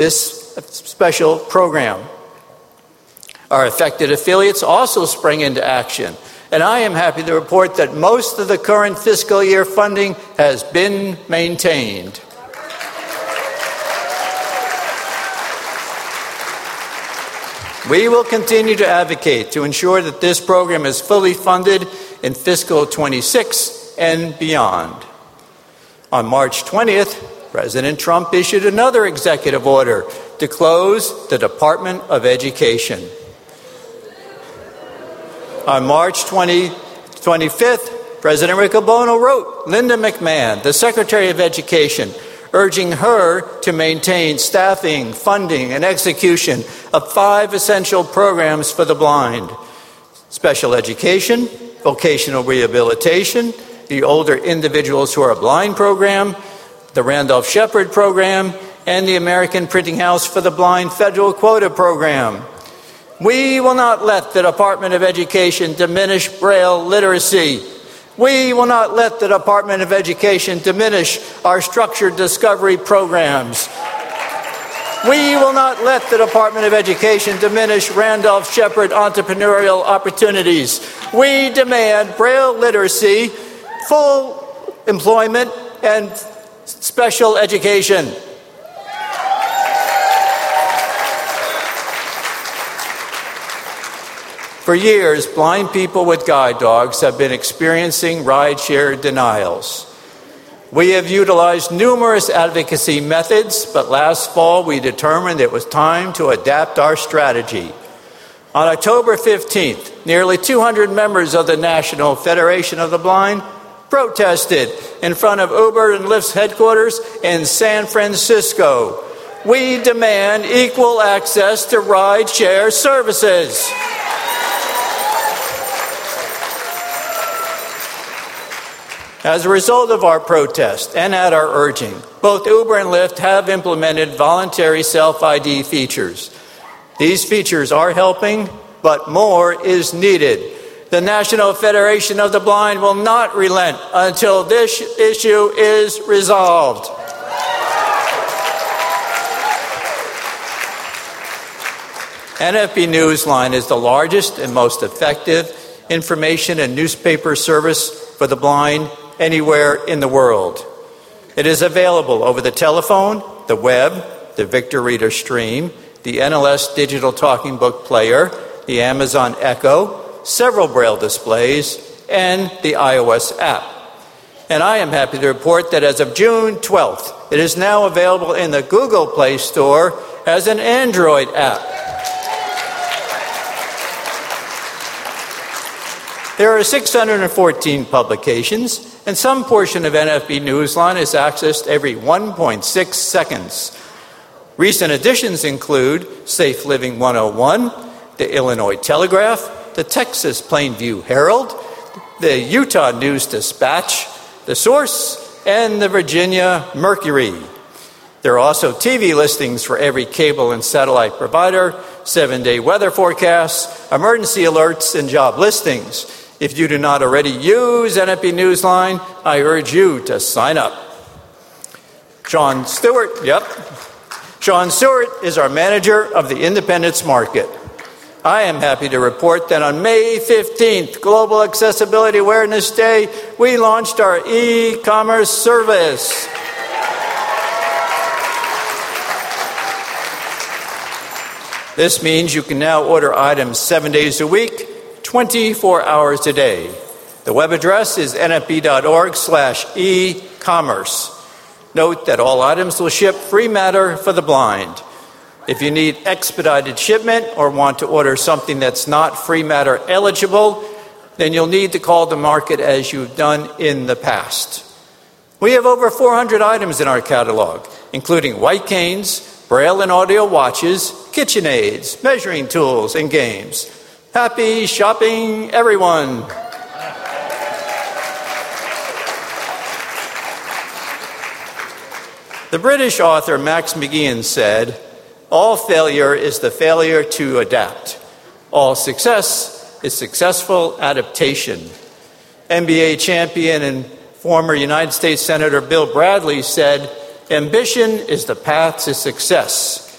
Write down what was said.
this special program. Our affected affiliates also sprang into action, and I am happy to report that most of the current fiscal year funding has been maintained. We will continue to advocate to ensure that this program is fully funded in fiscal 26 and beyond. On March 20th, President Trump issued another executive order to close the Department of Education. On March 25th, President Riccobono wrote Linda McMahon, the Secretary of Education, urging her to maintain staffing, funding, and execution of 5 essential programs for the blind: special education, vocational rehabilitation, the Older Individuals Who Are Blind program, the Randolph Shepherd program, and the American Printing House for the Blind federal quota program. We will not let the Department of Education diminish Braille literacy. We will not let the Department of Education diminish our structured discovery programs. We will not let the Department of Education diminish Randolph Shepherd entrepreneurial opportunities. We demand Braille literacy, full employment, and special education. For years, blind people with guide dogs have been experiencing rideshare denials. We have utilized numerous advocacy methods, but last fall we determined it was time to adapt our strategy. On October 15th, nearly 200 members of the National Federation of the Blind protested in front of Uber and Lyft's headquarters in San Francisco. We demand equal access to rideshare services. As a result of our protest and at our urging, both Uber and Lyft have implemented voluntary self-ID features. These features are helping, but more is needed. The National Federation of the Blind will not relent until this issue is resolved. NFB Newsline is the largest and most effective information and newspaper service for the blind anywhere in the world. It is available over the telephone, the web, the Victor Reader Stream, the NLS Digital Talking Book Player, the Amazon Echo, several Braille displays, and the iOS app. And I am happy to report that as of June 12th, it is now available in the Google Play Store as an Android app. There are 614 publications, and some portion of NFB Newsline is accessed every 1.6 seconds. Recent additions include Safe Living 101, the Illinois Telegraph, the Texas Plainview Herald, the Utah News Dispatch, the Source, and the Virginia Mercury. There are also TV listings for every cable and satellite provider, 7-day weather forecasts, emergency alerts, and job listings. If you do not already use NFB Newsline, I urge you to sign up. Sean Stewart is our manager of the Independence Market. I am happy to report that on May 15th, Global Accessibility Awareness Day, we launched our e-commerce service. This means you can now order items 7 days a week, 24 hours a day. The web address is nfb.org/e-commerce. Note that all items will ship free matter for the blind. If you need expedited shipment or want to order something that's not free matter eligible, then you'll need to call the market as you've done in the past. We have over 400 items in our catalog, including white canes, Braille and audio watches, kitchen aids, measuring tools, and games. Happy shopping, everyone. The British author Max McGeehan said, "All failure is the failure to adapt. All success is successful adaptation." NBA champion and former United States Senator Bill Bradley said, "Ambition is the path to success.